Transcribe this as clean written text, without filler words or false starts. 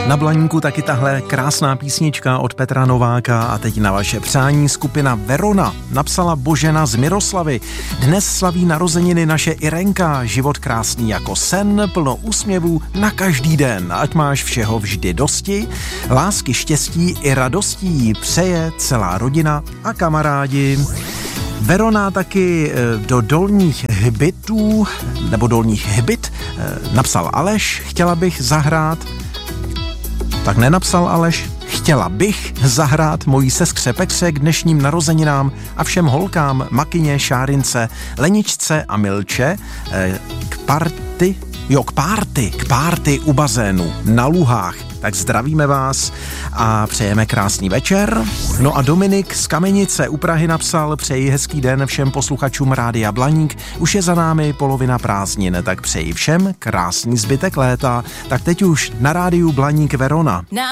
Na Blaníku taky tahle krásná písnička od Petra Nováka a teď na vaše přání skupina Verona napsala Božena z Miroslavy. Dnes slaví narozeniny naše Irenka, život krásný jako sen, plno úsměvů na každý den. Ať máš všeho vždy dosti, lásky, štěstí i radostí přeje celá rodina a kamarádi. Verona taky do Dolních Hbitů, nebo Dolních Hbit, napsal Aleš, chtěla bych zahrát. Tak nenapsal Aleš, chtěla bych zahrát mojí sestře Petře k dnešním narozeninám a všem holkám, Makyně, Šárince, Leničce a Milče k párty u bazénu na Luhách. Tak zdravíme vás a přejeme krásný večer. No a Dominik z Kamenice u Prahy napsal: přeji hezký den všem posluchačům Rádia Blaník. Už je za námi polovina prázdnin, tak přeji všem krásný zbytek léta. Tak teď už na rádiu Blaník Verona.